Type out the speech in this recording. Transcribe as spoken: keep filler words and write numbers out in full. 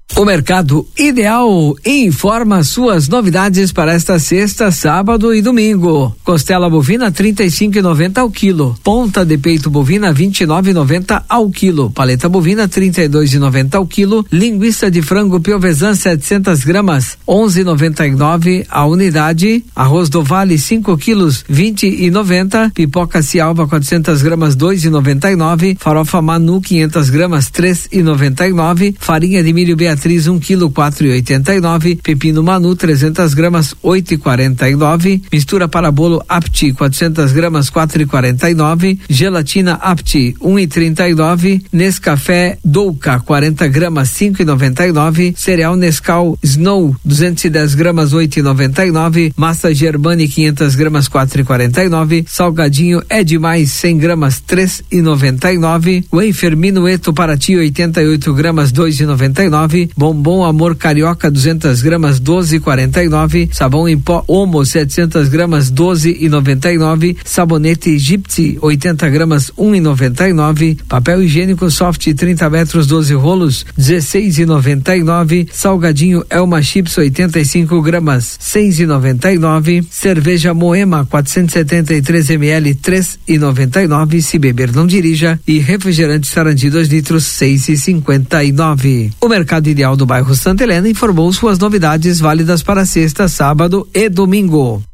O Mercado Ideal informa suas novidades para esta sexta, sábado e domingo. Costela bovina trinta e cinco e noventa ao quilo. Ponta de peito bovina vinte e nove e noventa ao quilo. Paleta bovina trinta e dois e noventa ao quilo. Linguiça de frango piovesan setecentas gramas onze e noventa e nove a unidade. Arroz do Vale cinco quilos vinte e noventa. Pipoca Cialba quatrocentas gramas dois e noventa e nove. Farofa Manu quinhentas gramas três e noventa e nove. Farinha de milho Beatriz um quilo quatro e oitenta e nove, pepino Manu trezentas gramas oito e quarenta e nove, mistura para bolo Apti quatrocentas gramas quatro e quarenta e nove, gelatina Apti um e trinta e nove, Nescafé Douca quarenta gramas cinco e noventa e nove, cereal Nescau Snow duzentas e dez gramas oito e noventa e nove, massa Germani quinhentas gramas quatro e quarenta e nove, salgadinho é demais cem gramas três e noventa e nove, wafer Minueto Paraty oitenta e oito gramas dois e noventa e nove, bombom Amor Carioca duzentas gramas doze e quarenta e nove, sabão em pó Omo setecentas gramas doze e noventa e nove, sabonete Gypsy oitenta gramas um e noventa e nove, papel higiênico Soft trinta metros doze rolos dezesseis e noventa e nove, salgadinho Elma Chips oitenta e cinco gramas seis e noventa e nove, cerveja Moema quatrocentos e setenta e três mililitros três e noventa e nove, se beber não dirija, e refrigerante Sarandi dois litros seis e cinquenta e nove. O Mercado Ideal do bairro Santa Helena informou suas novidades válidas para sexta, sábado e domingo.